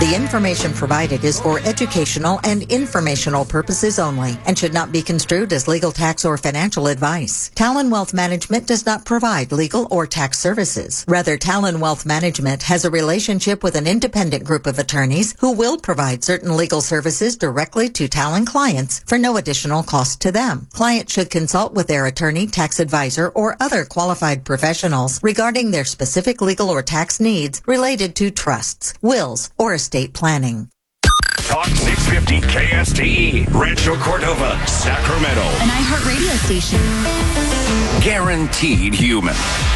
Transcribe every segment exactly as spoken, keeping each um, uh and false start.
The information provided is for educational and informational purposes only and should not be construed as legal, tax, or financial advice. Talon Wealth Management does not provide legal or tax services. Rather, Talon Wealth Management has a relationship with an independent group of attorneys who will provide certain legal services directly to Talon clients for no additional cost to them. Clients should consult with their attorney, tax advisor, or other qualified professionals regarding their specific legal or tax needs related to trusts, wills, or estate planning. Talk six fifty K S T E, Rancho Cordova, Sacramento. An iHeart radio station. Guaranteed human.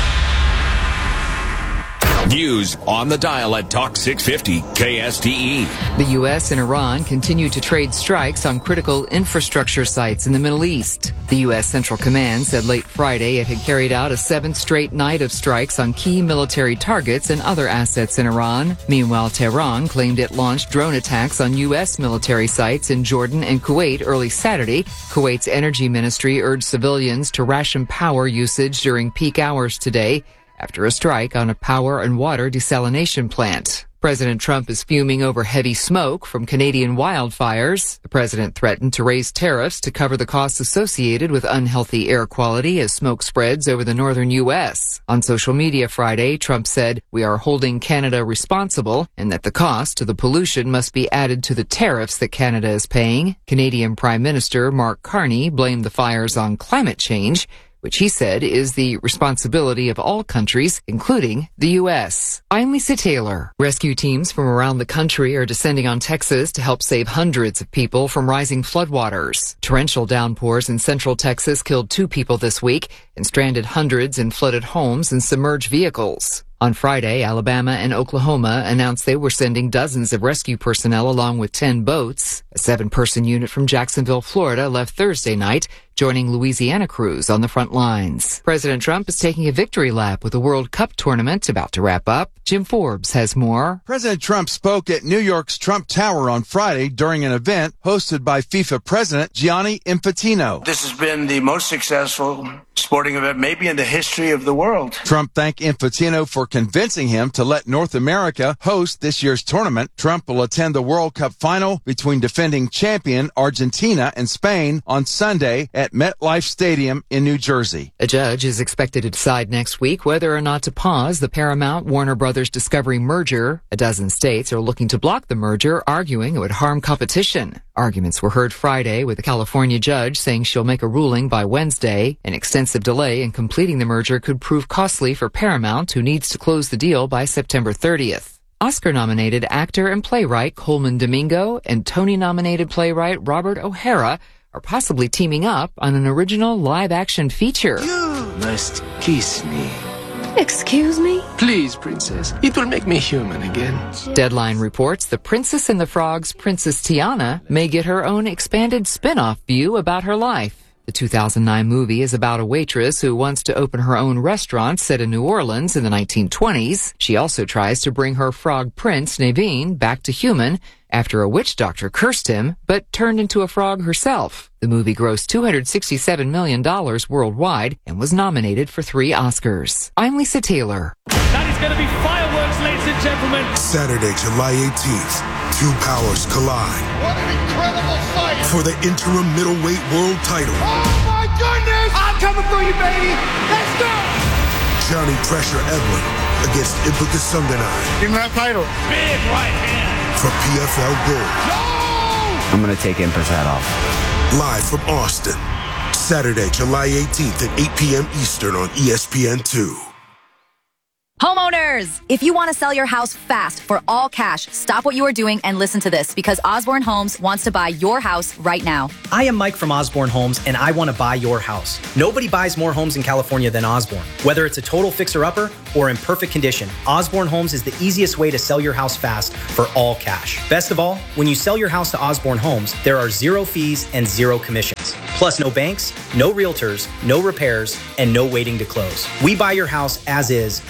News on the dial at Talk six fifty K S T E. The U S and Iran continue to trade strikes on critical infrastructure sites in the Middle East. The U S Central Command said late Friday it had carried out a seventh straight night of strikes on key military targets and other assets in Iran. Meanwhile, Tehran claimed it launched drone attacks on U S military sites in Jordan and Kuwait early Saturday. Kuwait's energy ministry urged civilians to ration power usage during peak hours today, after a strike on a power and water desalination plant. President Trump is fuming over heavy smoke from Canadian wildfires. The president threatened to raise tariffs to cover the costs associated with unhealthy air quality as smoke spreads over the northern U S. On social media Friday, Trump said, "We are holding Canada responsible and that the cost to the pollution must be added to the tariffs that Canada is paying." Canadian Prime Minister Mark Carney blamed the fires on climate change, which he said is the responsibility of all countries, including the U S. I'm Lisa Taylor. Rescue teams from around the country are descending on Texas to help save hundreds of people from rising floodwaters. Torrential downpours in central Texas killed two people this week and stranded hundreds in flooded homes and submerged vehicles. On Friday, Alabama and Oklahoma announced they were sending dozens of rescue personnel along with ten boats. A seven-person unit from Jacksonville, Florida left Thursday night, joining Louisiana crews on the front lines. President Trump is taking a victory lap with the World Cup tournament about to wrap up. Jim Forbes has more. President Trump spoke at New York's Trump Tower on Friday during an event hosted by FIFA President Gianni Infantino. This has been the most successful sporting event maybe in the history of the world. Trump thanked Infantino for convincing him to let North America host this year's tournament. Trump will attend the World Cup final between defending champion Argentina and Spain on Sunday at MetLife Stadium in New Jersey. A judge is expected to decide next week whether or not to pause the Paramount-Warner Brothers Discovery merger. A dozen states are looking to block the merger, arguing it would harm competition. Arguments were heard Friday, with a California judge saying she'll make a ruling by Wednesday. An extensive delay in completing the merger could prove costly for Paramount, who needs to close the deal by September thirtieth. Oscar-nominated actor and playwright Coleman Domingo and Tony-nominated playwright Robert O'Hara are possibly teaming up on an original live-action feature. You must kiss me. Excuse me? Please, princess. It will make me human again. Deadline reports The Princess and the Frog's Princess Tiana may get her own expanded spin-off view about her life. The two thousand nine movie is about a waitress who wants to open her own restaurant set in New Orleans in the nineteen twenties. She also tries to bring her frog prince, Naveen, back to human after a witch doctor cursed him, but turned into a frog herself. The movie grossed two hundred sixty-seven million dollars worldwide and was nominated for three Oscars. I'm Lisa Taylor. That is going to be fireworks, ladies and gentlemen. Saturday, July eighteenth, two powers collide. What an incredible fight! For the interim middleweight world title. Oh my goodness! I'm coming for you, baby! Let's go! Johnny Pressure Edwin against Ibuka Sundanai. Give me that title. Big right hand. For P F L Gold. No! I'm going to take Empress hat off. Live from Austin. Saturday, July eighteenth at eight p.m. Eastern on E S P N two. Homeowners, if you want to sell your house fast for all cash, stop what you are doing and listen to this, because Osborne Homes wants to buy your house right now. I am Mike from Osborne Homes, and I want to buy your house. Nobody buys more homes in California than Osborne. Whether it's a total fixer-upper or in perfect condition, Osborne Homes is the easiest way to sell your house fast for all cash. Best of all, when you sell your house to Osborne Homes, there are zero fees and zero commissions. Plus no banks, no realtors, no repairs, and no waiting to close. We buy your house as is for all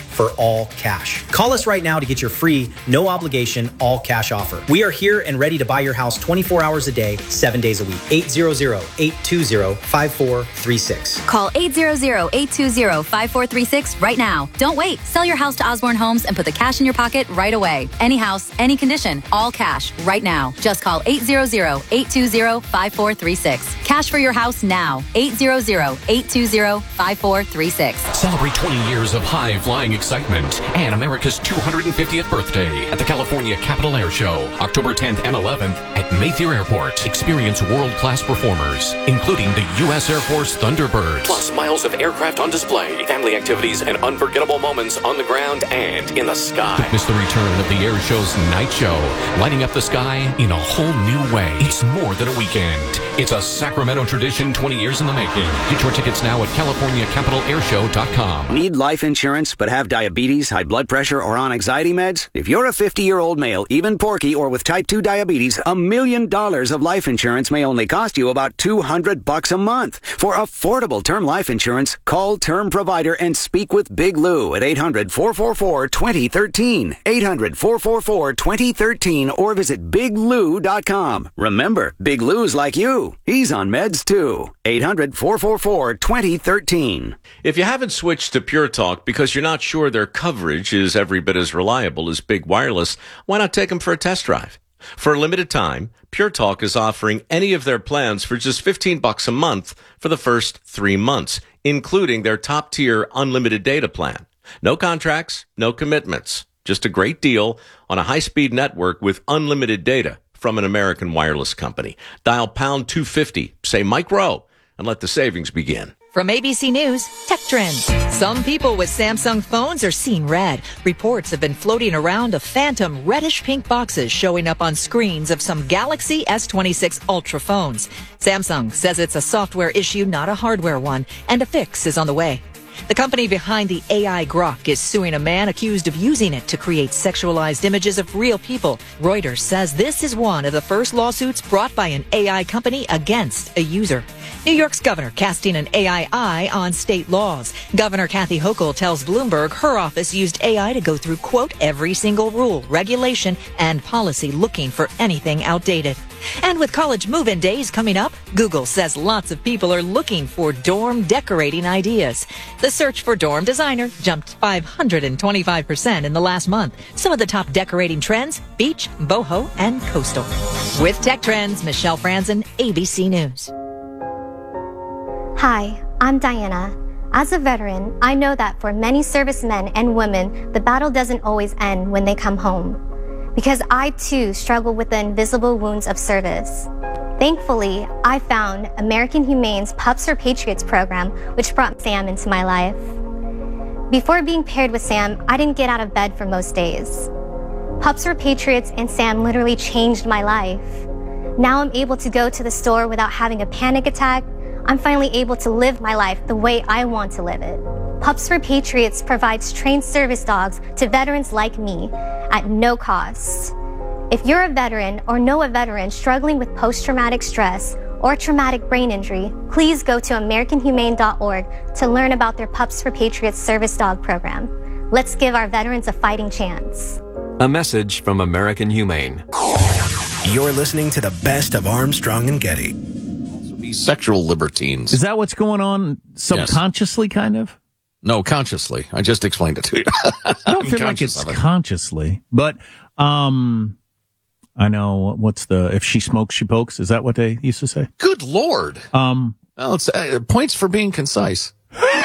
all cash. Call us right now to get your free, no obligation, all cash offer. We are here and ready to buy your house twenty-four hours a day, seven days a week. eight hundred, eight two zero, five four three six. Call eight hundred, eight two zero, five four three six right now. Don't wait. Sell your house to Osborne Homes and put the cash in your pocket right away. Any house, any condition, all cash right now. Just call eight hundred, eight two zero, five four three six. Cash for your house now. eight hundred, eight two zero, five four three six. Celebrate twenty years of high-flying excitement and America's two hundred fiftieth birthday at the California Capital Air Show, October tenth and eleventh at Mayfair Airport. Experience world-class performers, including the U S Air Force Thunderbirds, plus miles of aircraft on display, family activities, and unforgettable moments on the ground and in the sky. Witness the return of the air show's night show, lighting up the sky in a whole new way. It's more than a weekend. It's a Sacramento tradition twenty years in the making. Get your tickets now at California Capital Air Show dot com. Need life insurance but have diabetes, high blood pressure, or on anxiety meds? If you're a fifty-year-old male, even porky, or with type two diabetes, a million dollars of life insurance may only cost you about two hundred bucks a month. For affordable term life insurance, call Term Provider and speak with Big Lou at eight hundred, four four four, two zero one three. eight hundred, four four four, two zero one three or visit big lou dot com. Remember, Big Lou's like you. He's on meds too. eight hundred, four four four, two zero one three. If you haven't switched to Pure Talk because you're not sure their coverage is every bit as reliable as Big Wireless, why not take them for a test drive? For a limited time, Pure Talk is offering any of their plans for just fifteen bucks a month for the first three months, including their top-tier unlimited data plan. No contracts, no commitments. Just a great deal on a high-speed network with unlimited data from an American wireless company. Dial pound two fifty, say Mike Rowe, and let the savings begin. From A B C News, Tech Trends. Some people with Samsung phones are seeing red. Reports have been floating around of phantom reddish-pink boxes showing up on screens of some Galaxy S twenty-six Ultra phones. Samsung says it's a software issue, not a hardware one, and a fix is on the way. The company behind the A I Grok is suing a man accused of using it to create sexualized images of real people. Reuters says this is one of the first lawsuits brought by an A I company against a user. New York's governor casting an A I eye on state laws. Governor Kathy Hochul tells Bloomberg her office used A I to go through, quote, every single rule, regulation, and policy looking for anything outdated. And with college move-in days coming up, Google says lots of people are looking for dorm decorating ideas. The search for dorm designer jumped five hundred twenty-five percent in the last month. Some of the top decorating trends, beach, boho, and coastal. With Tech Trends, Michelle Franzen, A B C News. Hi, I'm Diana. As a veteran, I know that for many servicemen and women, the battle doesn't always end when they come home. Because I too struggle with the invisible wounds of service. Thankfully, I found American Humane's Pups for Patriots program, which brought Sam into my life. Before being paired with Sam, I didn't get out of bed for most days. Pups for Patriots and Sam literally changed my life. Now I'm able to go to the store without having a panic attack. I'm finally able to live my life the way I want to live it. Pups for Patriots provides trained service dogs to veterans like me at no cost. If you're a veteran or know a veteran struggling with post-traumatic stress or traumatic brain injury, please go to american humane dot org to learn about their Pups for Patriots service dog program. Let's give our veterans a fighting chance. A message from American Humane. You're listening to the best of Armstrong and Getty. Sexual libertines. Is that what's going on subconsciously, yes. kind of? No, consciously. I just explained it to you. I don't feel like it's it. consciously, but um, I know what's the if she smokes, she pokes. Is that what they used to say? Good Lord. Um, well, it's uh, points for being concise.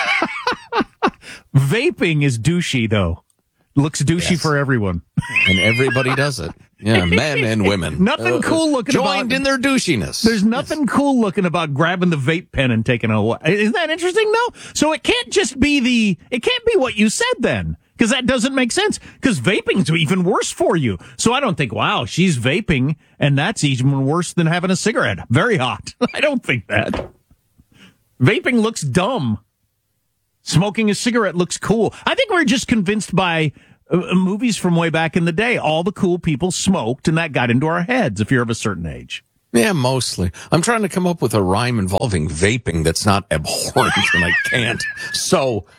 Vaping is douchey, though. Looks douchey yes. for everyone. And everybody does it. Yeah, men and women. Nothing uh, cool looking joined about, in their douchiness. There's nothing yes. cool looking about grabbing the vape pen and taking it away. Isn't that interesting, though? So it can't just be the, it can't be what you said then. Because that doesn't make sense. Because vaping's even worse for you. So I don't think, wow, she's vaping, and that's even worse than having a cigarette. Very hot. I don't think that. Vaping looks dumb. Smoking a cigarette looks cool. I think we're just convinced by uh, movies from way back in the day. All the cool people smoked, and that got into our heads if you're of a certain age. Yeah, mostly. I'm trying to come up with a rhyme involving vaping that's not abhorrent, and I can't. So,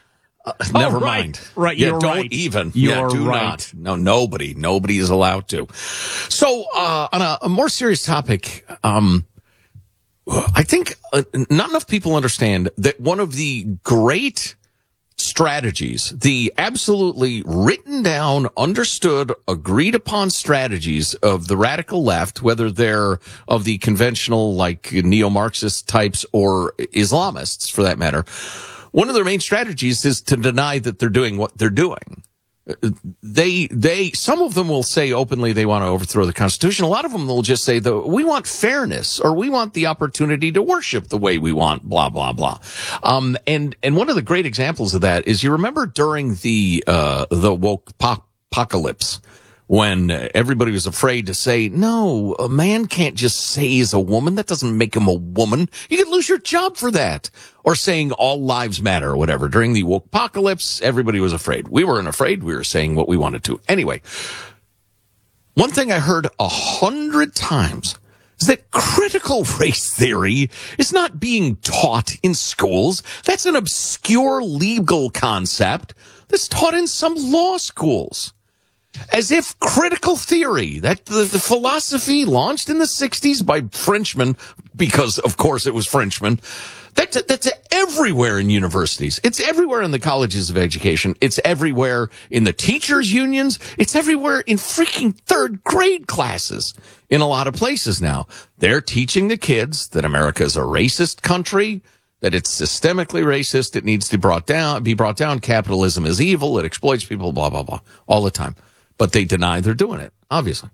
Uh, Oh, never right. mind. Right, Yeah, you're don't right. even. You're yeah, do right. not. No, nobody. Nobody is allowed to. So, uh, on a, a more serious topic, um, I think uh, not enough people understand that one of the great strategies, the absolutely written down, understood, agreed upon strategies of the radical left, whether they're of the conventional, like neo-Marxist types or Islamists for that matter, one of their main strategies is to deny that they're doing what they're doing. They, they, some of them will say openly they want to overthrow the Constitution. A lot of them will just say, though, we want fairness, or we want the opportunity to worship the way we want, blah, blah, blah. Um, and, and one of the great examples of that is, you remember during the, uh, the woke apocalypse, when everybody was afraid to say, no, a man can't just say he's a woman. That doesn't make him a woman. You could lose your job for that. Or saying all lives matter or whatever. During the woke apocalypse, everybody was afraid. We weren't afraid. We were saying what we wanted to. Anyway, one thing I heard a hundred times is that critical race theory is not being taught in schools. That's an obscure legal concept that's taught in some law schools. As if critical theory, that the, the philosophy launched in the sixties by Frenchmen, because of course it was Frenchmen, that's, that's everywhere in universities. It's everywhere in the colleges of education. It's everywhere in the teachers' unions. It's everywhere in freaking third grade classes in a lot of places now. They're teaching the kids that America is a racist country, that it's systemically racist, it needs to be brought down, be brought down, capitalism is evil, it exploits people, blah, blah, blah, all the time. But they deny they're doing it, obviously.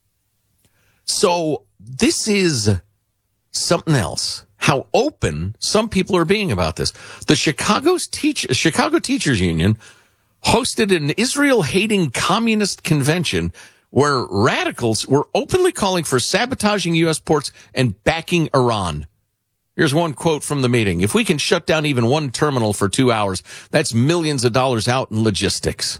So this is something else. How open some people are being about this. The Chicago's teach, Chicago Teachers Union hosted an Israel-hating communist convention where radicals were openly calling for sabotaging U S ports and backing Iran. Here's one quote from the meeting. If we can shut down even one terminal for two hours, that's millions of dollars out in logistics.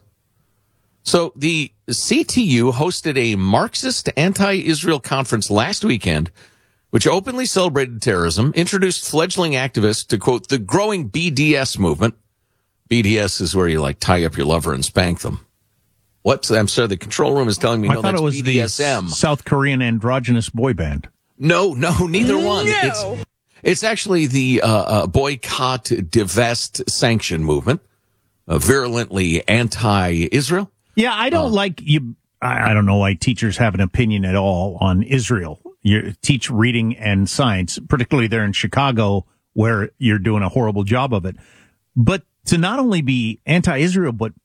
So the C T U hosted a Marxist anti-Israel conference last weekend, which openly celebrated terrorism, introduced fledgling activists to, quote, the growing B D S movement. B D S is where you, like, tie up your lover and spank them. What? I'm sorry, the control room is telling me, I no, thought that's it was B D S M. the South Korean androgynous boy band. No, no, neither one. No. It's, it's actually the uh, uh, boycott, divest, sanction movement, uh, virulently anti-Israel. Yeah, I don't uh, like you. I, I don't know why teachers have an opinion at all on Israel. You teach reading and science, particularly there in Chicago, where you're doing a horrible job of it. But to not only be anti-Israel, but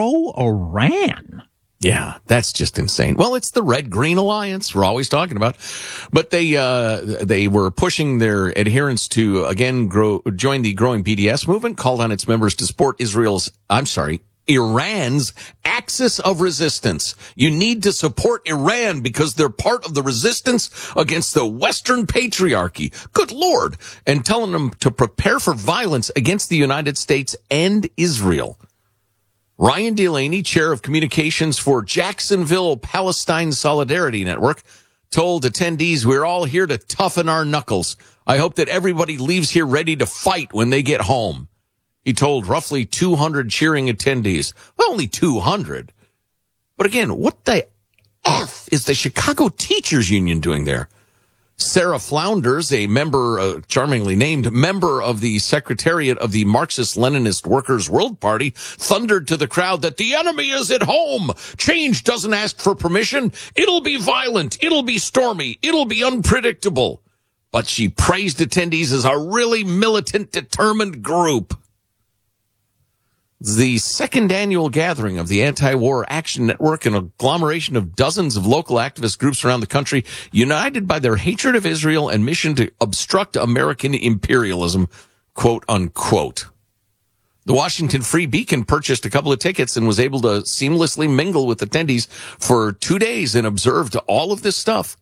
pro-Iran. Yeah, that's just insane. Well, it's the Red-Green Alliance we're always talking about. But they uh they were pushing their adherents to, again, grow join the growing B D S movement, called on its members to support Israel's, I'm sorry, Iran's axis of resistance. You need to support Iran because they're part of the resistance against the Western patriarchy. Good Lord. And telling them to prepare for violence against the United States and Israel. Ryan Delaney, chair of communications for Jacksonville Palestine Solidarity Network, told attendees, we're all here to toughen our knuckles. I hope that everybody leaves here ready to fight when they get home. He told roughly two hundred cheering attendees. Well, only two hundred. But again, what the F is the Chicago Teachers Union doing there? Sarah Flounders, a member, uh, charmingly named, member of the Secretariat of the Marxist-Leninist Workers' World Party, thundered to the crowd that the enemy is at home. Change doesn't ask for permission. It'll be violent. It'll be stormy. It'll be unpredictable. But she praised attendees as a really militant, determined group. The second annual gathering of the Anti-War Action Network, an agglomeration of dozens of local activist groups around the country, united by their hatred of Israel and mission to obstruct American imperialism, quote unquote. The Washington Free Beacon purchased a couple of tickets and was able to seamlessly mingle with attendees for two days and observed all of this stuff.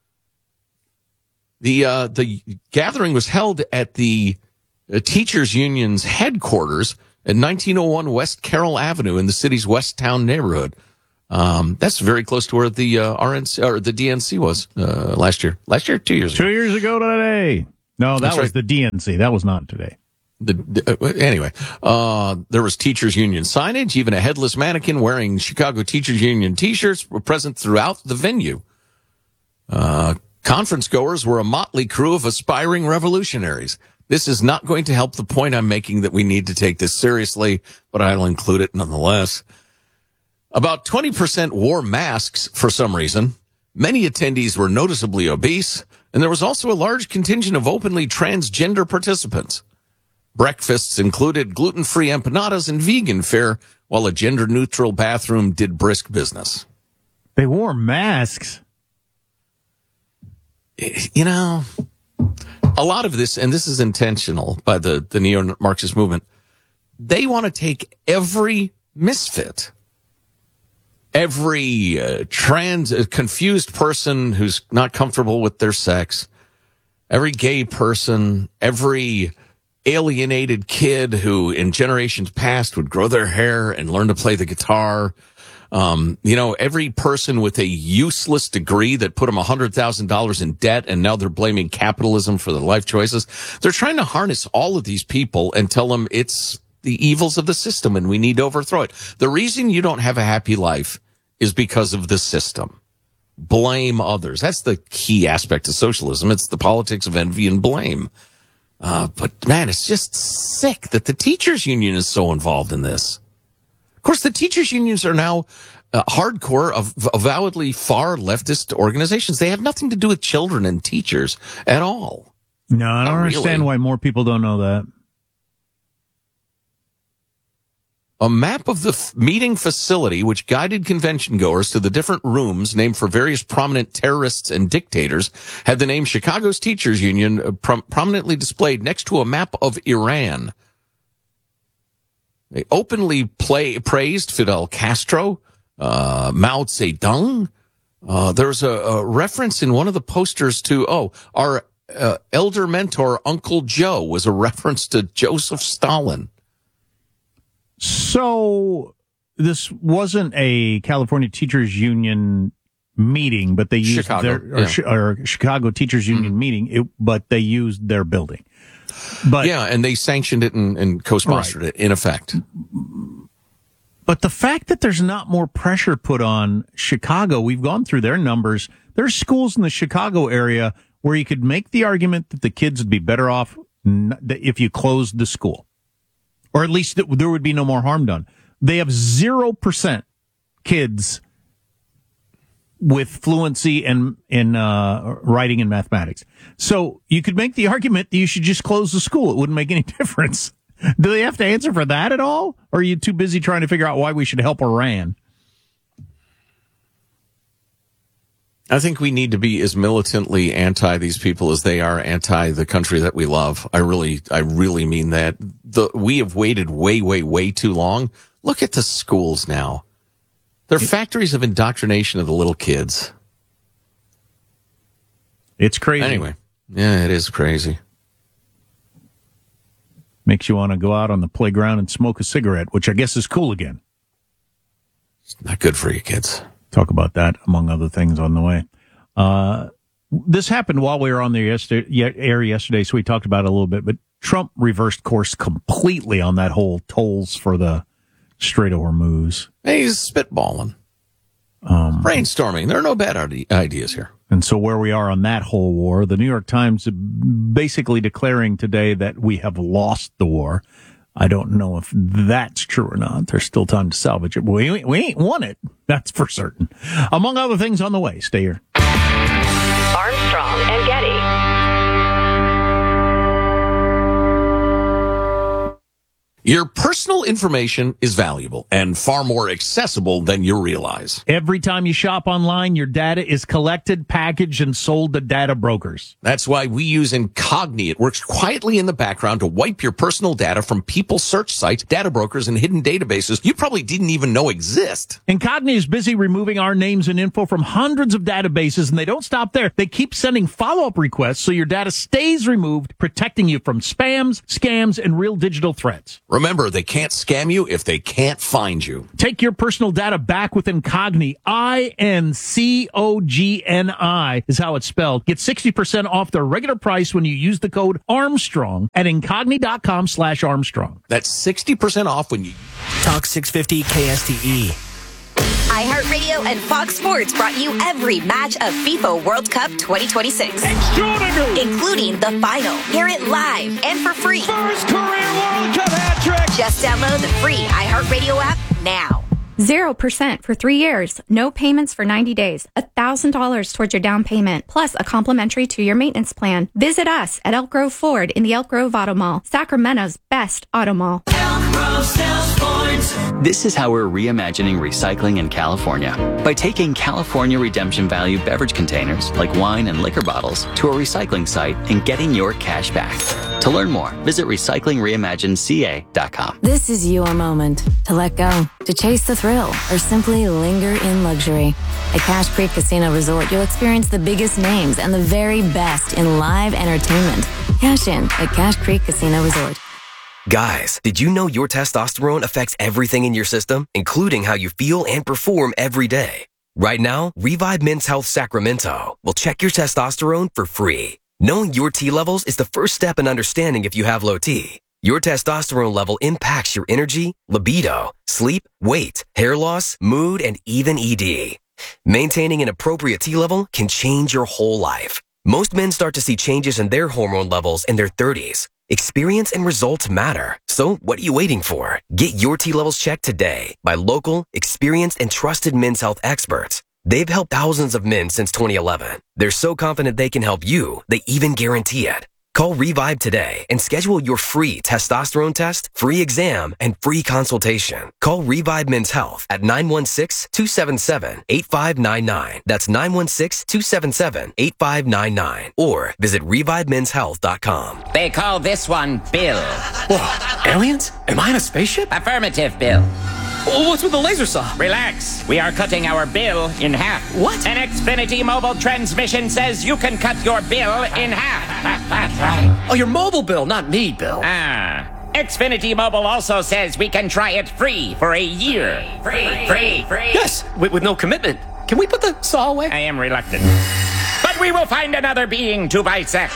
The uh, the gathering was held at the uh, Teachers Union's headquarters at nineteen oh one West Carroll Avenue in the city's West Town neighborhood. Um, that's very close to where the uh, R N C or the D N C was uh, last year. Last year, two years ago. Two years ago today. No, that That's was right. the D N C. That was not today. The, the, uh, anyway, uh, there was teachers union signage, even a headless mannequin wearing Chicago Teachers Union t-shirts were present throughout the venue. Uh, conference goers were a motley crew of aspiring revolutionaries. This is not going to help the point I'm making that we need to take this seriously, but I'll include it nonetheless. About twenty percent wore masks for some reason. Many attendees were noticeably obese, and there was also a large contingent of openly transgender participants. Breakfasts included gluten-free empanadas and vegan fare, while a gender-neutral bathroom did brisk business. They wore masks. You know, a lot of this, and this is intentional by the, the neo-Marxist movement, they want to take every misfit, every uh, trans, uh, confused person who's not comfortable with their sex, every gay person, every alienated kid who in generations past would grow their hair and learn to play the guitar. Um, you know, every person with a useless degree that put them one hundred thousand dollars in debt and now they're blaming capitalism for their life choices. They're trying to harness all of these people and tell them it's the evils of the system and we need to overthrow it. The reason you don't have a happy life is because of the system. Blame others. That's the key aspect of socialism. It's the politics of envy and blame. Uh, but man, it's just sick that the teachers union is so involved in this. Of course, the teachers unions are now uh, hardcore, of avowedly far leftist organizations. They have nothing to do with children and teachers at all. No, I don't Not understand really. why more people don't know that. A map of the f- meeting facility, which guided convention goers to the different rooms named for various prominent terrorists and dictators, had the name Chicago's Teachers Union uh, prom- prominently displayed next to a map of Iran. They openly play, praised Fidel Castro, uh, Mao Zedong. Uh, there's a, a reference in one of the posters to, oh, our uh, elder mentor, Uncle Joe, was a reference to Joseph Stalin. So this wasn't a California Teachers Union meeting, but they used Chicago, their or, yeah. Ch- or Chicago Teachers Union mm-hmm. meeting, it, but they used their building. But yeah, and they sanctioned it and, and co-sponsored right. it in effect. But the fact that there's not more pressure put on Chicago, we've gone through their numbers. There's schools in the Chicago area where you could make the argument that the kids would be better off if you closed the school. Or at least that there would be no more harm done. They have zero percent kids with fluency in, in uh, writing and mathematics. So you could make the argument that you should just close the school. It wouldn't make any difference. Do they have to answer for that at all? Or are you too busy trying to figure out why we should help Iran? I think we need to be as militantly anti these people as they are anti the country that we love. I really, I really mean that. The, we have waited way, way, way too long. Look at the schools now. They're factories of indoctrination of the little kids. It's crazy. Anyway, yeah, it is crazy. Makes you want to go out on the playground and smoke a cigarette, which I guess is cool again. It's not good for you kids. Talk about that, among other things, on the way. Uh, this happened while we were on the yesterday, air yesterday, so we talked about it a little bit, but Trump reversed course completely on that whole tolls for the Strait of Hormuz. Hey, he's spitballing. Um, Brainstorming. There are no bad ideas here. And so where we are on that whole war, the New York Times basically declaring today that we have lost the war. I don't know if that's true or not. There's still time to salvage it. We, we ain't won it. That's for certain. Among other things on the way. Stay here. Armstrong and Getty. Your personal information is valuable and far more accessible than you realize. Every time you shop online, your data is collected, packaged, and sold to data brokers. That's why we use Incogni. It works quietly in the background to wipe your personal data from people's search sites, data brokers, and hidden databases you probably didn't even know exist. Incogni is busy removing our names and info from hundreds of databases, and they don't stop there. They keep sending follow-up requests so your data stays removed, protecting you from spams, scams, and real digital threats. Remember, they can't scam you if they can't find you. Take your personal data back with Incogni. I N C O G N I is how it's spelled. Get sixty percent off their regular price when you use the code Armstrong at Incogni.com slash Armstrong. That's sixty percent off when you... Talk six fifty K S T E. iHeartRadio and Fox Sports brought you every match of FIFA World Cup twenty twenty-six. Extraordinary! Including the final. Hear it live and for free. First career World Cup hat trick! Just download the free iHeartRadio app now. Zero percent for three years. No payments for ninety days. A thousand dollars towards your down payment, plus a complimentary two-year maintenance plan. Visit us at Elk Grove Ford in the Elk Grove Auto Mall, Sacramento's best auto mall. Elk Grove sells Fords. This is how we're reimagining recycling in California. By taking California Redemption Value beverage containers, like wine and liquor bottles, to a recycling site and getting your cash back. To learn more, visit recycling reimagined c a dot com. This is your moment to let go, to chase the thrill, or simply linger in luxury. At Cache Creek Casino Resort, you'll experience the biggest names and the very best in live entertainment. Cash in at Cache Creek Casino Resort. Guys, did you know your testosterone affects everything in your system, including how you feel and perform every day? Right now, Revive Men's Health Sacramento will check your testosterone for free. Knowing your T levels is the first step in understanding if you have low T. Your testosterone level impacts your energy, libido, sleep, weight, hair loss, mood, and even E D. Maintaining an appropriate T level can change your whole life. Most men start to see changes in their hormone levels in their thirties. Experience and results matter. So what are you waiting for? Get your T levels checked today by local, experienced, and trusted men's health experts. They've helped thousands of men since twenty eleven. They're so confident they can help you, they even guarantee it. Call Revive today and schedule your free testosterone test, free exam, and free consultation. Call Revive Men's Health at nine one six, two seven seven, eight five nine nine. That's nine one six, two seven seven, eight five nine nine. Or visit revive men's health dot com. They call this one Bill. Whoa, aliens? Am I in a spaceship? Affirmative, Bill. Well, what's with the laser saw? Relax. We are cutting our bill in half. What? An Xfinity mobile transmission says you can cut your bill in half. Oh, your mobile bill, not me, Bill. Ah. Xfinity Mobile also says we can try it free for a year. Free, free, free. Yes, with, with no commitment. Can we put the saw away? I am reluctant. But we will find another being to bisect.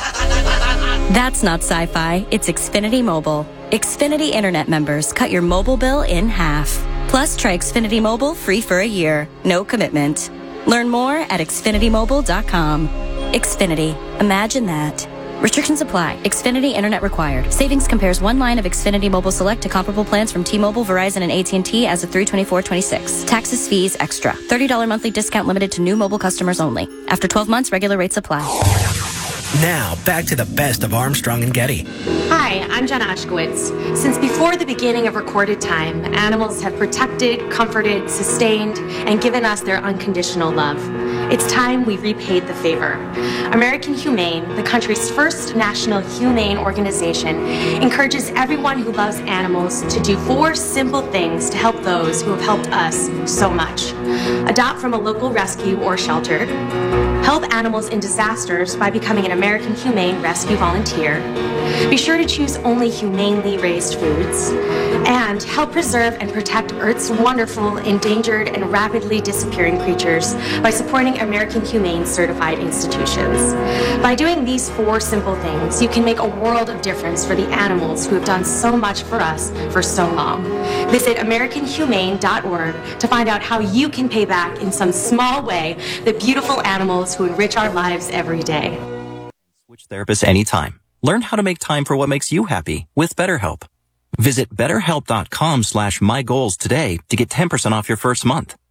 That's not sci-fi. It's Xfinity Mobile. Xfinity Internet members cut your mobile bill in half. Plus, try Xfinity Mobile free for a year. No commitment. Learn more at xfinity mobile dot com. Xfinity. Imagine that. Restrictions apply. Xfinity Internet required. Savings compares one line of Xfinity Mobile Select to comparable plans from T-Mobile, Verizon, and A T and T as of three twenty-four twenty-six. Taxes, fees, extra. thirty dollars monthly discount limited to new mobile customers only. After twelve months, regular rates apply. Now, back to the best of Armstrong and Getty. Hi, I'm Jenna Ushkowitz. Since before the beginning of recorded time, animals have protected, comforted, sustained, and given us their unconditional love. It's time we repaid the favor. American Humane, the country's first national humane organization, encourages everyone who loves animals to do four simple things to help those who have helped us so much. Adopt from a local rescue or shelter. Help animals in disasters by becoming an American Humane Rescue Volunteer. Be sure to choose only humanely raised foods. And help preserve and protect Earth's wonderful, endangered, and rapidly disappearing creatures by supporting American Humane certified institutions. By doing these four simple things, you can make a world of difference for the animals who have done so much for us for so long. Visit american humane dot org to find out how you can pay back in some small way the beautiful animals who enrich our lives every day. Switch therapists anytime. Learn how to make time for what makes you happy with BetterHelp. Visit betterhelp dot com slash my goals today to get ten percent off your first month.